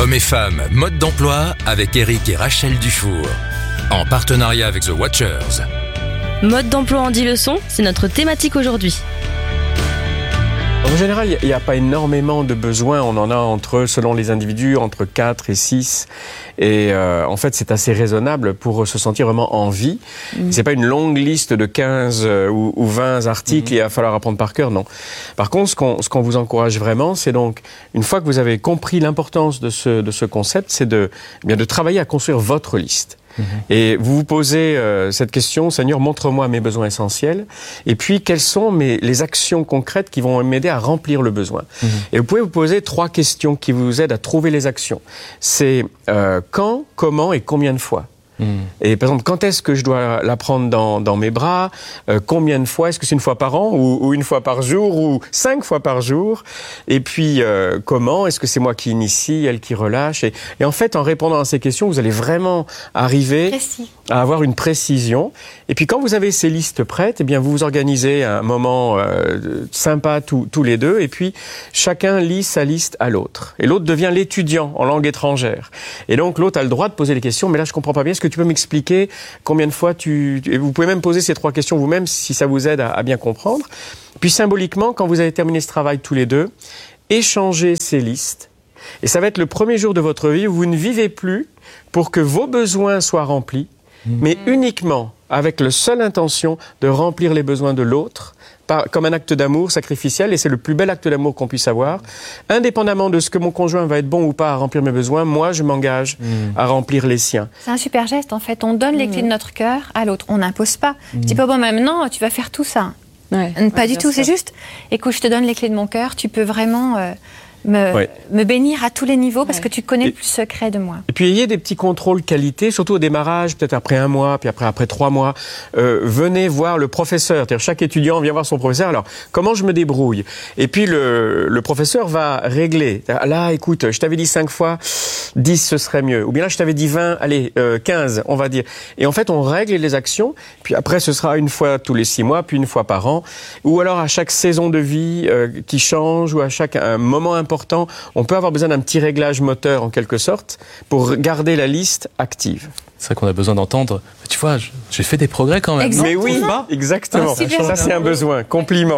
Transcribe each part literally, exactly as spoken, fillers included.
Hommes et femmes, mode d'emploi avec Eric et Rachel Dufour. En partenariat avec The Watchers. Mode d'emploi en dix leçons, c'est notre thématique aujourd'hui. En général, il n'y a pas énormément de besoins. On en a entre, selon les individus, entre quatre et six. Et euh, en fait, c'est assez raisonnable pour se sentir vraiment en vie. Mmh. C'est pas une longue liste de quinze ou, ou vingt articles, mmh. il va falloir apprendre par cœur, non. Par contre, ce qu'on, ce qu'on vous encourage vraiment, c'est donc, une fois que vous avez compris l'importance de ce, de ce concept, c'est de, eh bien, de travailler à construire votre liste. Mmh. Et vous vous posez euh, cette question, Seigneur, montre-moi mes besoins essentiels, et puis quelles sont mes, les actions concrètes qui vont m'aider à remplir le besoin. Mmh. Et vous pouvez vous poser trois questions qui vous aident à trouver les actions. C'est euh, quand, comment et combien de fois. Mmh. Et par exemple, quand est-ce que je dois la prendre dans, dans mes bras, euh, combien de fois, est-ce que c'est une fois par an ou, ou une fois par jour ou cinq fois par jour, et puis euh, comment, est-ce que c'est moi qui initie, elle qui relâche, et, et en fait en répondant à ces questions vous allez vraiment arriver Précis. à avoir une précision, et puis quand vous avez ces listes prêtes, eh bien vous vous organisez un moment euh, sympa tous, tous les deux, et puis chacun lit sa liste à l'autre, et l'autre devient l'étudiant en langue étrangère, et donc l'autre a le droit de poser des questions, mais là je comprends pas bien, est-ce que tu peux m'expliquer combien de fois tu... Vous pouvez même poser ces trois questions vous-même si ça vous aide à, à bien comprendre. Puis symboliquement, quand vous avez terminé ce travail tous les deux, échangez ces listes. Et ça va être le premier jour de votre vie où vous ne vivez plus pour que vos besoins soient remplis, mmh. mais uniquement avec la seule intention de remplir les besoins de l'autre, par, comme un acte d'amour sacrificiel, et c'est le plus bel acte d'amour qu'on puisse avoir. Indépendamment de ce que mon conjoint va être bon ou pas à remplir mes besoins, moi, je m'engage mmh. à remplir les siens. C'est un super geste, en fait. On donne les mmh. clés de notre cœur à l'autre. On n'impose pas. Mmh. Je dis pas, bon, maintenant, tu vas faire tout ça. Ouais. Pas ouais, du tout. C'est juste, écoute, je te donne les clés de mon cœur. Tu peux vraiment... Euh, Me, ouais. me bénir à tous les niveaux parce ouais. que tu connais et, le plus secret de moi. Et puis ayez des petits contrôles qualité, surtout au démarrage, peut-être après un mois, puis après après trois mois. Euh, venez voir le professeur. C'est-à-dire chaque étudiant vient voir son professeur. Alors comment je me débrouille? Et puis le, le professeur va régler. Là, écoute, je t'avais dit cinq fois, dix ce serait mieux. Ou bien là, je t'avais dit vingt, allez, euh, quinze, on va dire. Et en fait, on règle les actions. Puis après, ce sera une fois tous les six mois, puis une fois par an. Ou alors à chaque saison de vie euh, qui change, ou à chaque un moment important. On peut avoir besoin d'un petit réglage moteur en quelque sorte pour garder la liste active. C'est vrai qu'on a besoin d'entendre. Tu vois, j'ai fait des progrès quand même. Mais oui, exactement. Ah, ça, c'est un besoin. Compliment.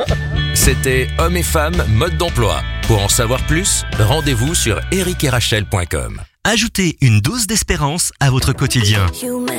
C'était Hommes et femmes, mode d'emploi. Pour en savoir plus, rendez-vous sur eric et rachel point com. Ajoutez une dose d'espérance à votre quotidien.